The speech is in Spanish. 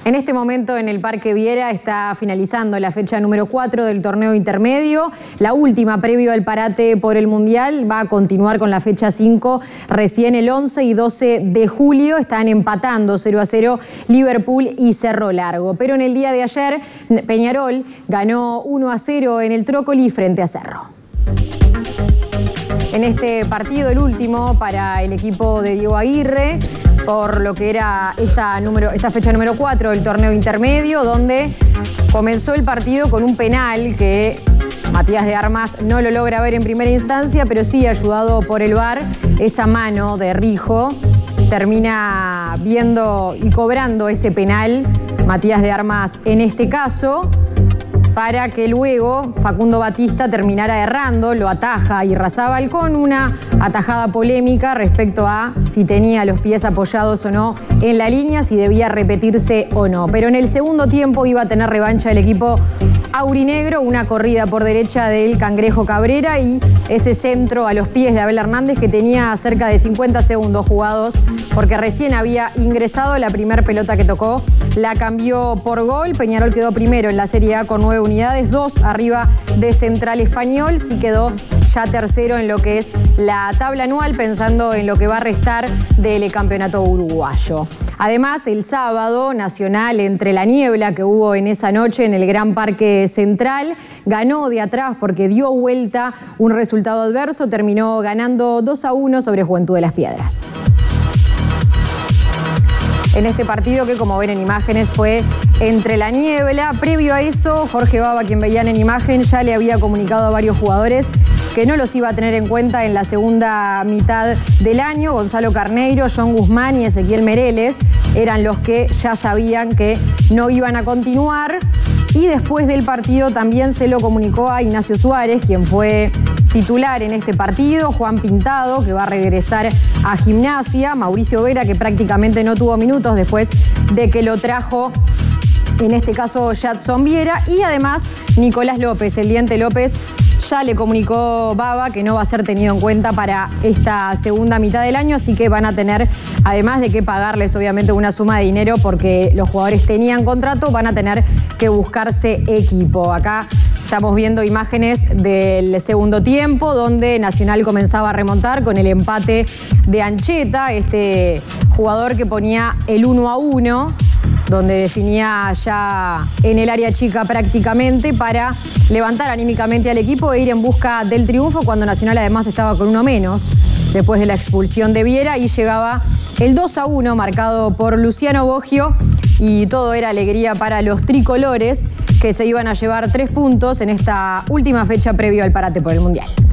En este momento en el Parque Viera está finalizando la fecha número 4 del torneo intermedio, la última previo al parate por el Mundial. Va a continuar con la fecha 5 recién el 11 y 12 de julio. Están empatando 0-0 Liverpool y Cerro Largo. Pero en el día de ayer Peñarol ganó 1-0 en el Trócoli frente a Cerro. En este partido, el último para el equipo de Diego Aguirre, por lo que era esta fecha número 4 del torneo intermedio, donde comenzó el partido con un penal que Matías de Armas no lo logra ver en primera instancia, pero sí, ayudado por el VAR, esa mano de Rijo termina viendo y cobrando ese penal Matías de Armas en este caso, para que luego Facundo Batista terminara errando, lo ataja Irarrázaval con una atajada polémica respecto a si tenía los pies apoyados o no en la línea, si debía repetirse o no. Pero en el segundo tiempo iba a tener revancha el equipo aurinegro, una corrida por derecha del Cangrejo Cabrera y ese centro a los pies de Abel Hernández, que tenía cerca de 50 segundos jugados porque recién había ingresado. La primera pelota que tocó la cambió por gol. Peñarol quedó primero en la Serie A con 9 unidades, 2 arriba de Central Español. Sí quedó ya tercero en lo que es la tabla anual, pensando en lo que va a restar del campeonato uruguayo. Además, el sábado, Nacional, entre la niebla que hubo en esa noche en el Gran Parque Central, ganó de atrás porque dio vuelta un resultado adverso, terminó ganando 2-1 sobre Juventud de las Piedras. En este partido que, como ven en imágenes, fue entre la niebla. Previo a eso, Jorge Baba, quien veían en imagen, ya le había comunicado a varios jugadores que no los iba a tener en cuenta en la segunda mitad del año. Gonzalo Carneiro, John Guzmán y Ezequiel Mereles eran los que ya sabían que no iban a continuar. Y después del partido también se lo comunicó a Ignacio Suárez, quien fue titular en este partido, Juan Pintado, que va a regresar a Gimnasia, Mauricio Vera, que prácticamente no tuvo minutos después de que lo trajo, en este caso, Jadson Viera, y además Nicolás López, el Diente López. Ya le comunicó Baba que no va a ser tenido en cuenta para esta segunda mitad del año, así que van a tener, además de que pagarles obviamente una suma de dinero porque los jugadores tenían contrato, van a tener que buscarse equipo. Acá estamos viendo imágenes del segundo tiempo, donde Nacional comenzaba a remontar con el empate de Ancheta, este jugador que ponía el 1-1, donde definía ya en el área chica prácticamente para levantar anímicamente al equipo e ir en busca del triunfo, cuando Nacional además estaba con uno menos después de la expulsión de Viera, y llegaba el 2-1 marcado por Luciano Boggio, y todo era alegría para los tricolores, que se iban a llevar 3 puntos en esta última fecha previo al parate por el Mundial.